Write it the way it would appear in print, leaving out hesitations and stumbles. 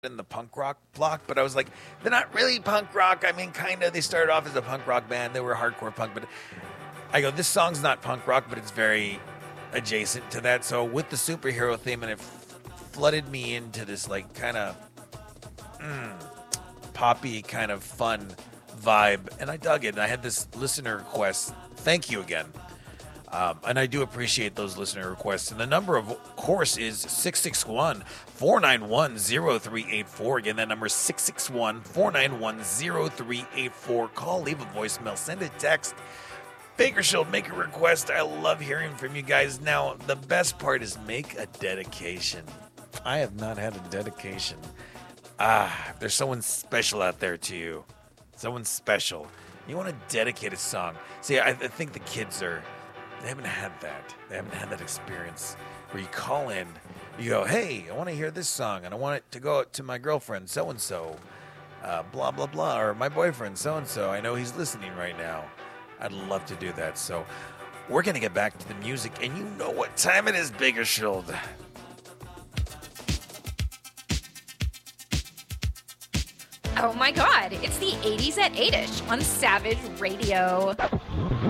in the punk rock block, but I was like, they're not really punk rock. I mean, kind of. They started off as a punk rock band. They were hardcore punk, but I go, this song's not punk rock, but it's very adjacent to that. So with the superhero theme, and it flooded me into this like kind of poppy, kind of fun vibe, and I dug it. And I had this listener request. Thank you again. And I do appreciate those listener requests. And the number, of course, is 661 491 0384. Again, that number is 661 491 0384. Call, leave a voicemail, send a text. Bakersfield, make a request. I love hearing from you guys. Now, the best part is make a dedication. I have not had a dedication. If there's someone special out there to you, someone special, you want to dedicate a song. See, I think the kids they haven't had that. They haven't had that experience where you call in, you go, hey, I want to hear this song, and I want it to go out to my girlfriend, so-and-so, blah, blah, blah, or my boyfriend, so-and-so. I know he's listening right now. I'd love to do that. So we're going to get back to the music, and you know what time it is, Bakersfield. Oh my God, it's the 80s at 8ish on Savage Radio.